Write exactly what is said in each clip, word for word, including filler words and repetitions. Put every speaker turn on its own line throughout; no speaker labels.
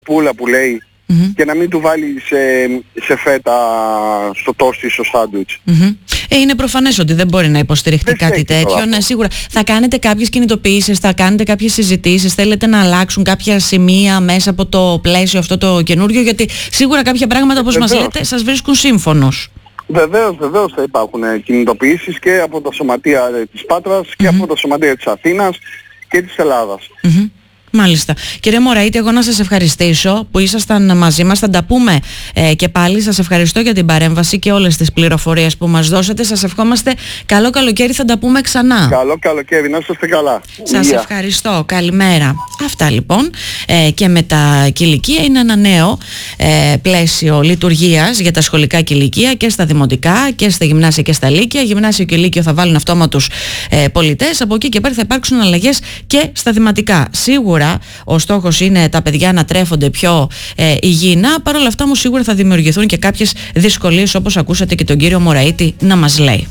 πουλα που λέει
Mm-hmm.
και να μην του βάλει σε, σε φέτα στο τόστι, στο σάντουιτς.
Mm-hmm. Ε, είναι προφανές ότι δεν μπορεί να υποστηριχτεί
δεν
κάτι τέτοιο. Ναι, σίγουρα. Θα κάνετε κάποιες κινητοποιήσεις, θα κάνετε κάποιες συζητήσεις, θέλετε να αλλάξουν κάποια σημεία μέσα από το πλαίσιο αυτό το καινούριο, γιατί σίγουρα κάποια πράγματα, όπως μας λέτε, σας βρίσκουν σύμφωνος.
Βεβαίως, βεβαίως θα υπάρχουν κινητοποιήσεις και από τα σωματεία της Πάτρας και
Mm-hmm.
από τα σωματεία της Αθήνας και της Ελλάδας.
Mm-hmm. Μάλιστα. Κύριε Μωραήτη, εγώ να σας ευχαριστήσω που ήσασταν μαζί μας. Θα τα πούμε ε, και πάλι. Σας ευχαριστώ για την παρέμβαση και όλες τις πληροφορίες που μας δώσατε. Σας ευχόμαστε καλό καλοκαίρι, θα τα πούμε ξανά.
Καλό καλοκαίρι, να είστε καλά.
Σας
Υγεία.
ευχαριστώ. Καλημέρα. Αυτά λοιπόν. Ε, και με τα κηλικεία είναι ένα νέο ε, πλαίσιο λειτουργίας για τα σχολικά κηλικεία και στα δημοτικά και στα γυμνάσια και στα λύκεια. Γυμνάσιο και λύκειο θα βάλουν αυτόματους ε, πολιτές. Από εκεί και πέρα θα υπάρξουν αλλαγές και στα δημοτικά. Σίγουρα ο στόχος είναι τα παιδιά να τρέφονται πιο ε, υγιεινά. Παρ' όλα αυτά όμως σίγουρα θα δημιουργηθούν και κάποιες δυσκολίες, όπως ακούσατε και τον κύριο Μωραήτη να μας λέει.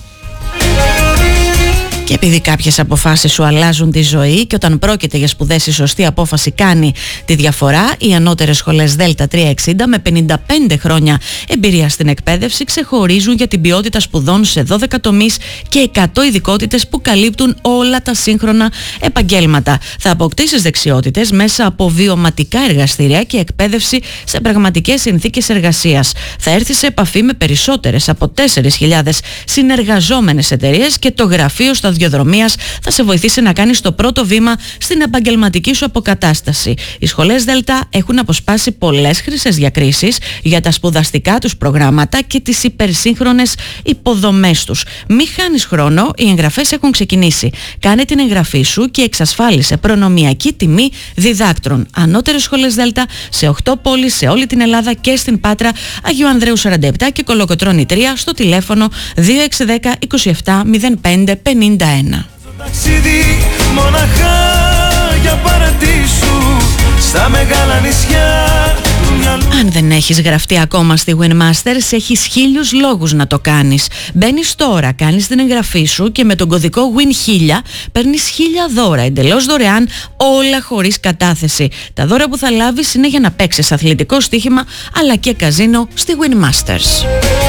Και επειδή κάποιες αποφάσεις σου αλλάζουν τη ζωή και όταν πρόκειται για σπουδές η σωστή απόφαση κάνει τη διαφορά, οι ανώτερες σχολές Δέλτα τριακόσια εξήντα με πενήντα πέντε χρόνια εμπειρία στην εκπαίδευση ξεχωρίζουν για την ποιότητα σπουδών σε δώδεκα τομείς και εκατό ειδικότητες που καλύπτουν όλα τα σύγχρονα επαγγέλματα. Θα αποκτήσεις δεξιότητες μέσα από βιωματικά εργαστήρια και εκπαίδευση σε πραγματικές συνθήκες εργασίας. Θα έρθεις σε επαφή με περισσότερες από τέσσερις χιλιάδες συνεργαζόμενες εταιρείες και το γραφείο στα σταδιοδρομίας θα σε βοηθήσει να κάνεις το πρώτο βήμα στην επαγγελματική σου αποκατάσταση. Οι σχολές Δέλτα έχουν αποσπάσει πολλές χρυσές διακρίσεις για τα σπουδαστικά τους προγράμματα και τις υπερσύγχρονες υποδομές τους. Μη χάνεις χρόνο, οι εγγραφές έχουν ξεκινήσει. Κάνε την εγγραφή σου και εξασφάλισε προνομιακή τιμή διδάκτρων. Ανώτερες σχολές Δέλτα σε οκτώ πόλεις σε όλη την Ελλάδα και στην Πάτρα, Αγίου Ανδρέου σαράντα επτά και Κολοκοτρώνη τρία στο τηλέφωνο δύο έξι ένα μηδέν είκοσι επτά μηδέν πέντε πενήντα ένα.
Ταξίδι μοναχά για παρατήσου στα μεγάλα νησιά.
Αν δεν έχεις γραφτεί ακόμα στη Winmasters, έχεις χίλιους λόγους να το κάνεις. Μπαίνεις τώρα, κάνεις την εγγραφή σου και με τον κωδικό Win χίλια παίρνεις χίλια δώρα εντελώς δωρεάν, όλα χωρίς κατάθεση. Τα δώρα που θα λάβεις είναι για να παίξεις αθλητικό στοίχημα αλλά και καζίνο στη Winmasters.